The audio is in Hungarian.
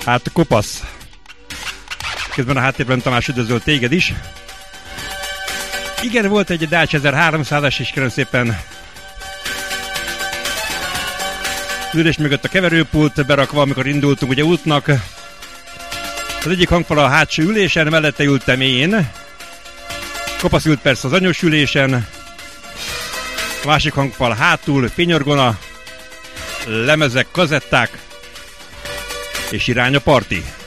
Hát kopasz. Közben a háttérben Tamás üdvözöl téged is. Igen, volt egy Dacia 1300-as is, kérem szépen. Ülés mögött a keverőpult berakva, amikor indultunk ugye útnak. Az egyik hangfal a hátsó ülésen, mellette ültem én. Kopasz ült persze az anyós ülésen. A másik hangfal hátul, fényorgona, lemezek, kazetták, és irány a parti.